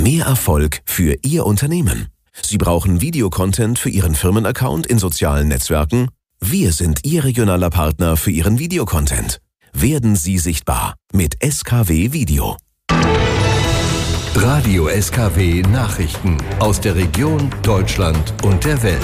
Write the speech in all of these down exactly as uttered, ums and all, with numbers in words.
Mehr Erfolg für Ihr Unternehmen. Sie brauchen Videocontent für Ihren Firmenaccount in sozialen Netzwerken? Wir sind Ihr regionaler Partner für Ihren Videocontent. Werden Sie sichtbar mit S K W Video. Radio S K W Nachrichten aus der Region, Deutschland und der Welt.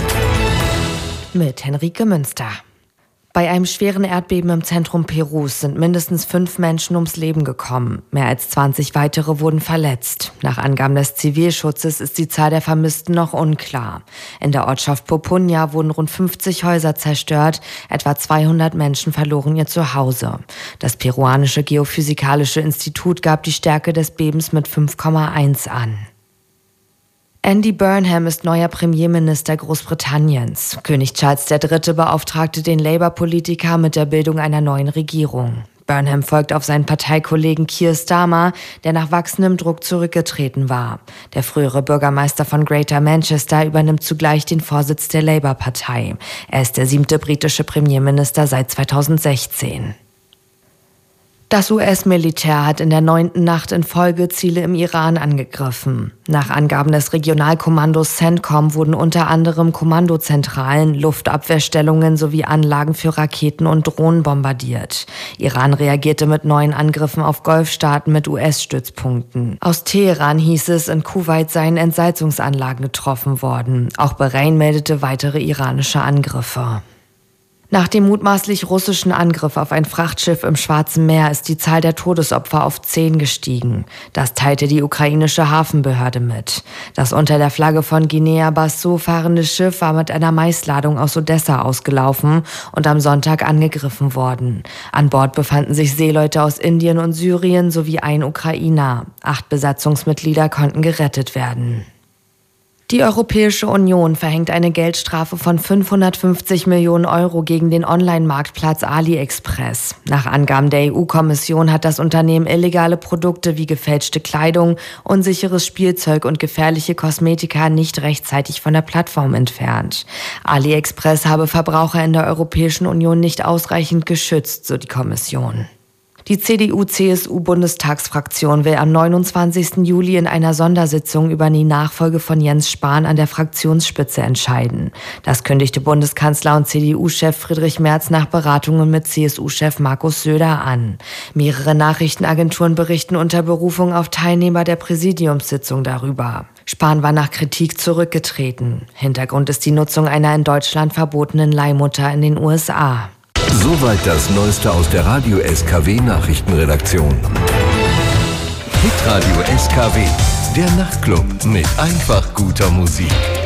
Mit Henrike Münster. Bei einem schweren Erdbeben im Zentrum Perus sind mindestens fünf Menschen ums Leben gekommen. Mehr als zwanzig weitere wurden verletzt. Nach Angaben des Zivilschutzes ist die Zahl der Vermissten noch unklar. In der Ortschaft Pupunja wurden rund fünfzig Häuser zerstört. Etwa zweihundert Menschen verloren ihr Zuhause. Das peruanische Geophysikalische Institut gab die Stärke des Bebens mit fünf Komma eins an. Andy Burnham ist neuer Premierminister Großbritanniens. König Charles der Dritte beauftragte den Labour-Politiker mit der Bildung einer neuen Regierung. Burnham folgt auf seinen Parteikollegen Keir Starmer, der nach wachsendem Druck zurückgetreten war. Der frühere Bürgermeister von Greater Manchester übernimmt zugleich den Vorsitz der Labour-Partei. Er ist der siebte britische Premierminister seit zweitausendsechzehn. Das U S-Militär hat in der neunten Nacht in Folge Ziele im Iran angegriffen. Nach Angaben des Regionalkommandos CENTCOM wurden unter anderem Kommandozentralen, Luftabwehrstellungen sowie Anlagen für Raketen und Drohnen bombardiert. Iran reagierte mit neuen Angriffen auf Golfstaaten mit U S-Stützpunkten. Aus Teheran hieß es, in Kuwait seien Entsalzungsanlagen getroffen worden. Auch Bahrain meldete weitere iranische Angriffe. Nach dem mutmaßlich russischen Angriff auf ein Frachtschiff im Schwarzen Meer ist die Zahl der Todesopfer auf zehn gestiegen. Das teilte die ukrainische Hafenbehörde mit. Das unter der Flagge von Guinea-Bissau fahrende Schiff war mit einer Maisladung aus Odessa ausgelaufen und am Sonntag angegriffen worden. An Bord befanden sich Seeleute aus Indien und Syrien sowie ein Ukrainer. Acht Besatzungsmitglieder konnten gerettet werden. Die Europäische Union verhängt eine Geldstrafe von fünfhundertfünfzig Millionen Euro gegen den Online-Marktplatz AliExpress. Nach Angaben der E U-Kommission hat das Unternehmen illegale Produkte wie gefälschte Kleidung, unsicheres Spielzeug und gefährliche Kosmetika nicht rechtzeitig von der Plattform entfernt. AliExpress habe Verbraucher in der Europäischen Union nicht ausreichend geschützt, so die Kommission. Die C D U-C S U-Bundestagsfraktion will am neunundzwanzigsten Juli in einer Sondersitzung über die Nachfolge von Jens Spahn an der Fraktionsspitze entscheiden. Das kündigte Bundeskanzler und C D U-Chef Friedrich Merz nach Beratungen mit C S U-Chef Markus Söder an. Mehrere Nachrichtenagenturen berichten unter Berufung auf Teilnehmer der Präsidiumssitzung darüber. Spahn war nach Kritik zurückgetreten. Hintergrund ist die Nutzung einer in Deutschland verbotenen Leihmutter in den U S A. Soweit das Neueste aus der Radio S K W Nachrichtenredaktion. Hitradio S K W, der Nachtclub mit einfach guter Musik.